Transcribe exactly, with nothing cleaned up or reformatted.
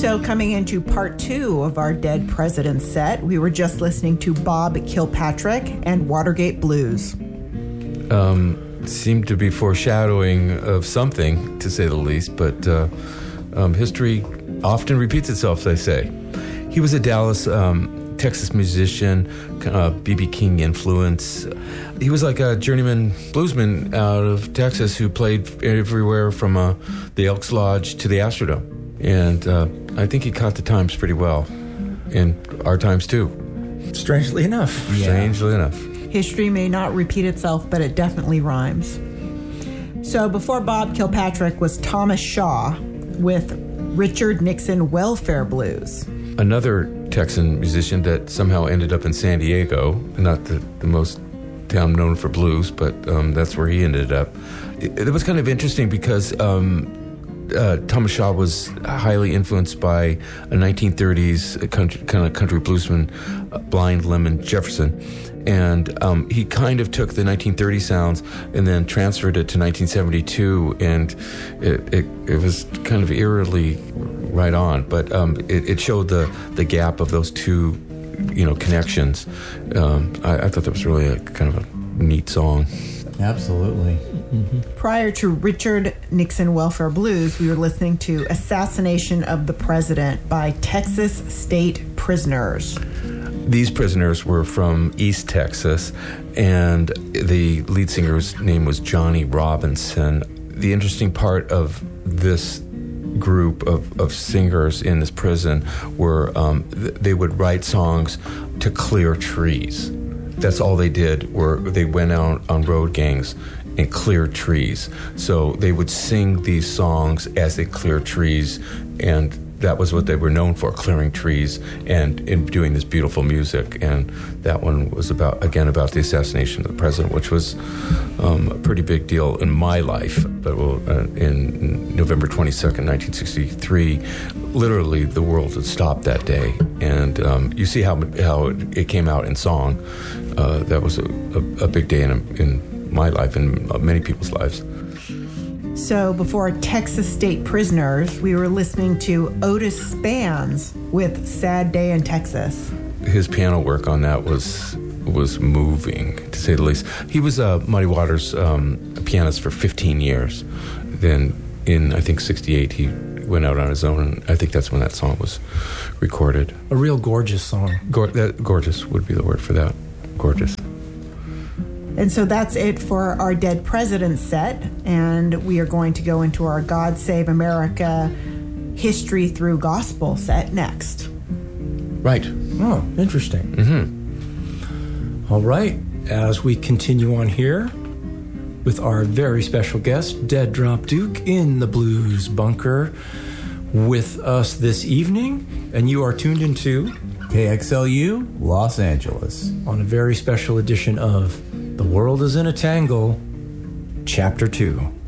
So coming into part two of our Dead Presidents set, we were just listening to Bob Kilpatrick and Watergate Blues. Um, seemed to be foreshadowing of something, to say the least, but uh, um, history often repeats itself, they say. He was a Dallas, um, Texas musician, uh, B B King influence. He was like a journeyman bluesman out of Texas who played everywhere from uh, the Elks Lodge to the Astrodome. And uh, I think he caught the times pretty well, in our times too. Strangely enough. Yeah. Strangely enough. History may not repeat itself, but it definitely rhymes. So before Bob Kilpatrick was Thomas Shaw with Richard Nixon Welfare Blues. Another Texan musician that somehow ended up in San Diego, not the, the most town known for blues, but um, that's where he ended up. It, it was kind of interesting because um, Uh, Thomas Shaw was highly influenced by a nineteen thirties country, kind of country bluesman, uh, Blind Lemon Jefferson. And um, he kind of took the nineteen thirty sounds and then transferred it to nineteen seventy-two, and it, it, it was kind of eerily right on. But um, it, it showed the, the gap of those two, you know, connections. Um, I, I thought that was really a kind of a neat song. Absolutely. Mm-hmm. Prior to Richard Nixon Welfare Blues, we were listening to Assassination of the President by Texas State Prisoners. These prisoners were from East Texas, and the lead singer's name was Johnny Robinson. The interesting part of this group of, of singers in this prison were um, th- they would write songs to clear trees. That's all they did, were they went out on road gangs and cleared trees. So they would sing these songs as they cleared trees, and that was what they were known for, clearing trees and, and doing this beautiful music. And that one was about, again, about the assassination of the president, which was um, a pretty big deal in my life. But uh, in November twenty-second, nineteen sixty-three, literally the world had stopped that day. And um, you see how how it, it came out in song. Uh, that was a, a, a big day in, in my life and many people's lives. So before Texas State Prisoners, we were listening to Otis Spans with Sad Day in Texas. His piano work on that was was moving, to say the least. He was a Muddy Waters um, pianist for fifteen years. Then in, I think, sixty-eight, he went out on his own, and I think that's when that song was recorded. A real gorgeous song. Gor- that, gorgeous would be the word for that. Gorgeous. And so that's it for our Dead Presidents set, and we are going to go into our God Save America History Through Gospel set next. Right. Oh, interesting. Mm-hmm. All right, as we continue on here with our very special guest, Dead Drop Duke in the Blues Bunker with us this evening, and you are tuned into K X L U, Los Angeles, on a very special edition of The World is in a Tangle, Chapter two.